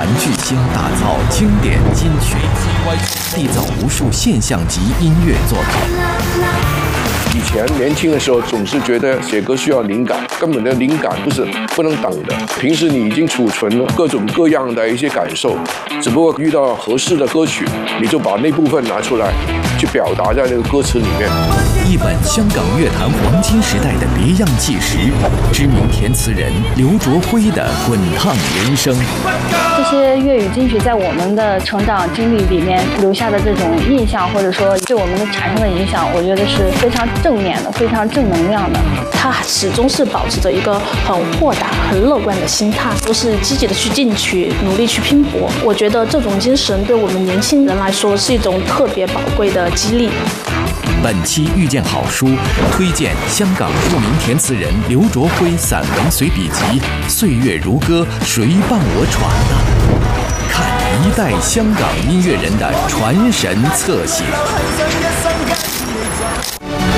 坛巨星打造经典金曲，缔造无数现象级音乐作品。 以前年轻的时候总是觉得写歌需要灵感，根本的灵感不能等的。平时你已经储存了各种各样的一些感受，只不过遇到合适的歌曲，你就把那部分拿出来，去表达在那个歌词里面。 一本香港乐坛黄金时代的别样纪实，知名填词人刘卓辉的滚烫人生。 这些粤语金曲在我们的成长经历里面留下的这种印象，或者说对我们的产生的影响，我觉得是非常正面的，非常正能量的。 他始终是保持着一个很豁达、很乐观的心态，都是积极的去进取，努力去拼搏。我觉得这种精神对我们年轻人来说是一种特别宝贵的激励。 本期遇见好书推荐香港著名填词人刘卓辉散文随笔集《岁月如歌，谁伴我闯呢》，看一代香港音乐人的传神侧写。